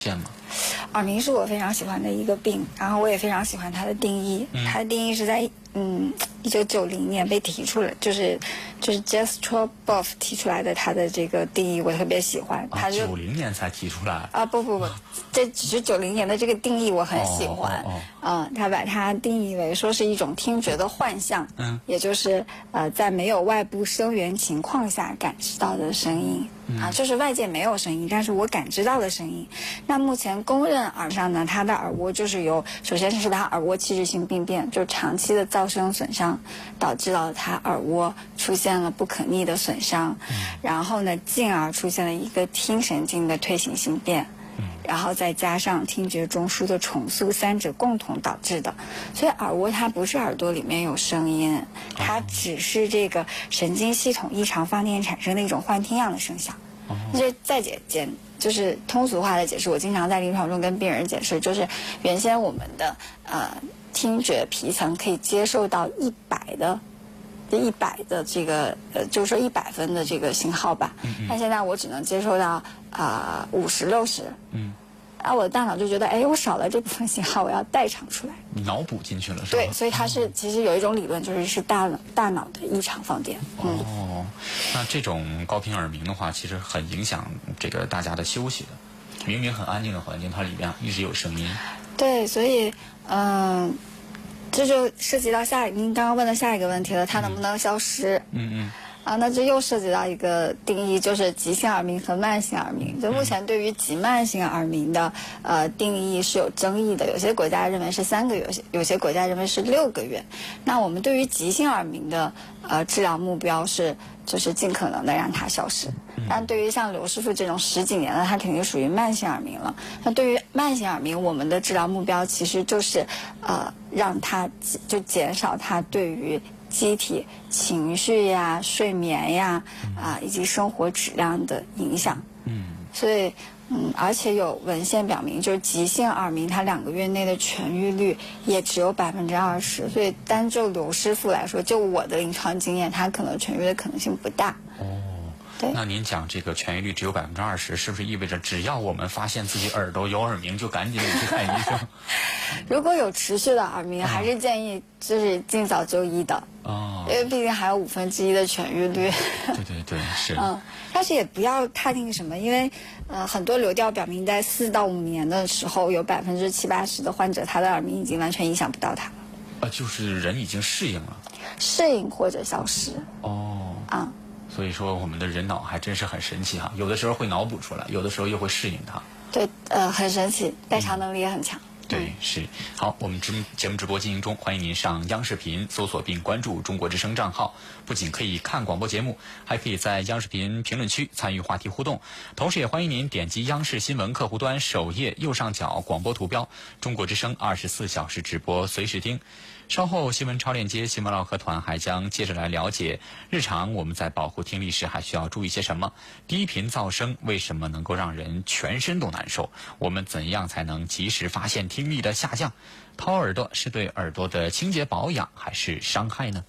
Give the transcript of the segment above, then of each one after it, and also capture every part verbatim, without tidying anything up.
见吗？ 耳鸣是我非常喜欢的一个病，然后我也非常喜欢它的定义。嗯、它的定义是在嗯一九九零年被提出来，就是就是 Jastrow-Boff 提出来的它的这个定义，我特别喜欢。 啊，九零年才提出来啊？不不不，这只是九零年的这个定义，我很喜欢。 哦哦哦嗯，他把它定义为说是一种听觉的幻象，嗯，也就是呃在没有外部声源情况下感知到的声音。啊，就是外界没有声音，但是我感知到的声音。那目前公认耳上呢，它的耳蜗就是由，首先是它耳蜗器质性病变，就长期的噪声损伤，导致了它耳蜗出现了不可逆的损伤，嗯、然后呢，进而出现了一个听神经的退行性变。然后再加上听觉中枢的重塑，三者共同导致的。所以耳蜗它不是耳朵里面有声音，它只是这个神经系统异常放电产生的一种幻听样的声响。这再解简就是通俗化的解释，我经常在临床中跟病人解释，就是原先我们的呃听觉皮层可以接受到一百的。一百的这个呃，就是说一百分的这个信号吧，嗯嗯但现在我只能接受到啊五十六十，嗯，然后我的大脑就觉得，哎，我少了这部分信号，我要代偿出来， 脑补进去了，是吧？ 对，所以它是、嗯、其实有一种理论，就是是大脑大脑的异常放电。 嗯、哦，那这种高频耳鸣的话，其实很影响这个大家的休息的。明明很安静的环境，它里边一直有声音。 对，所以嗯。呃这就涉及到下您刚刚问的下一个问题了，它能不能消失？嗯嗯。啊，那这又涉及到一个定义，就是急性耳鸣和慢性耳鸣。就目前对于急慢性耳鸣的呃定义是有争议的，有些国家认为是三个月，有些有些国家认为是六个月。那我们对于急性耳鸣的呃治疗目标是，就是尽可能的让它消失。但对于像刘师傅这种十几年的，他肯定属于慢性耳鸣了。那对于慢性耳鸣，我们的治疗目标其实就是呃让他就减少他对于机体情绪呀、睡眠呀啊、呃、以及生活质量的影响。嗯，所以嗯，而且有文献表明，就是急性耳鸣，它两个月内的痊愈率也只有百分之二十。所以单就刘师傅来说，就我的临床经验，他可能痊愈的可能性不大。哦。 那您讲这个痊愈率只有百分之二十，是不是意味着只要我们发现自己耳朵有耳鸣，就赶紧去看医生？ 如果有持续的耳鸣，还是建议就是尽早就医的。哦，因为毕竟还有五分之一的痊愈率。 对对对，是。 嗯，但是也不要太那个什么，因为呃很多流调表明，在四到五年的时候，有百分之七八十的患者，他的耳鸣已经完全影响不到他了。 呃，就是人已经适应了。 适应或者消失。哦。啊。 所以说，我们的人脑还真是很神奇哈，有的时候会脑补出来，有的时候又会适应它。 对，呃，很神奇，代偿能力也很强。 嗯、对，是。好，我们直节目直播进行中，欢迎您上央视频搜索并关注中国之声账号，不仅可以看广播节目，还可以在央视频评论区参与话题互动。同时，也欢迎您点击央视新闻客户端首页右上角广播图标，中国之声二十四小时直播，随时听。稍后新闻超链接新闻唠嗑团还将接着来了解日常我们在保护听力时还需要注意些什么，低频噪声为什么能够让人全身都难受，我们怎样才能及时发现听力的下降，掏耳朵是对耳朵的清洁保养还是伤害呢？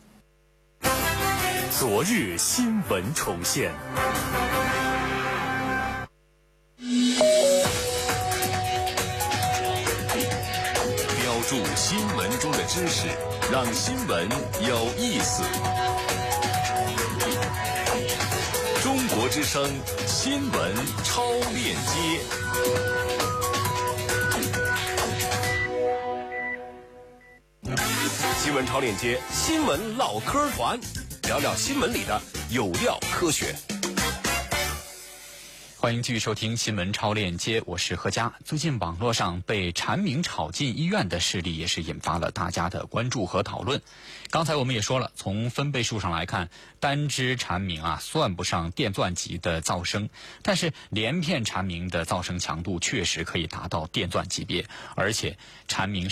昨日新闻重现，注新闻中的知识，让新闻有意思。中国之声新闻超链接。新闻超链接，新闻唠嗑团，聊聊新闻里的有料科学。 欢迎继续收听新闻超链接，我是何佳。最近网络上被蝉鸣吵进医院的事例也是引发了大家的关注和讨论。刚才我们也说了，从分贝数上来看，单只蝉鸣啊算不上电钻级的噪声，但是连片蝉鸣的噪声强度确实可以达到电钻级别，而且蝉鸣